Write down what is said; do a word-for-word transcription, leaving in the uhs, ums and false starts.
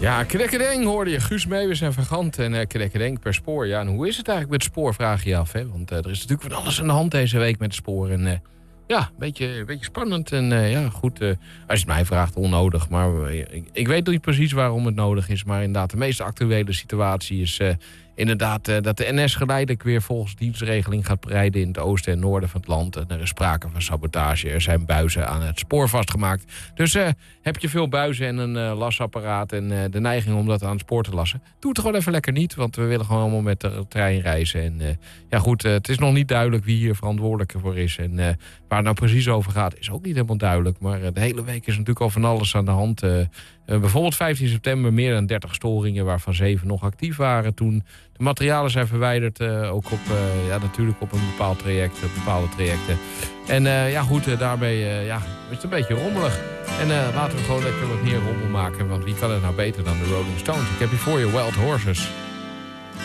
Ja, krekkedeng hoorde je. Guus Meeuwis en Vergant en uh, krekkedeng per spoor. Ja, en hoe is het eigenlijk met het spoor, vraag je je af. Hè? Want uh, er is natuurlijk van alles aan de hand deze week met het spoor. En uh, ja, een beetje, een beetje spannend. En uh, ja, goed, uh, als je het mij vraagt, onnodig. Maar uh, ik, ik weet niet precies waarom het nodig is. Maar inderdaad, de meest actuele situatie is... Uh, Inderdaad, uh, dat de N S geleidelijk weer volgens dienstregeling gaat rijden in het oosten en noorden van het land. En er is sprake van sabotage. Er zijn buizen aan het spoor vastgemaakt. Dus uh, heb je veel buizen en een uh, lasapparaat en uh, de neiging om dat aan het spoor te lassen, doe het gewoon even lekker niet. Want we willen gewoon allemaal met de trein reizen. En uh, ja goed, uh, het is nog niet duidelijk wie hier verantwoordelijk voor is. En uh, waar het nou precies over gaat is ook niet helemaal duidelijk. Maar uh, de hele week is natuurlijk al van alles aan de hand. Uh, Uh, bijvoorbeeld vijftien september meer dan dertig storingen, waarvan zeven nog actief waren toen. De materialen zijn verwijderd, uh, ook op, uh, ja, natuurlijk op een bepaald traject, op bepaalde trajecten. En uh, ja goed, uh, daarmee uh, ja, is het een beetje rommelig. En uh, laten we gewoon lekker wat meer rommel maken, want wie kan het nou beter dan de Rolling Stones? Ik heb hier voor je Wild Horses.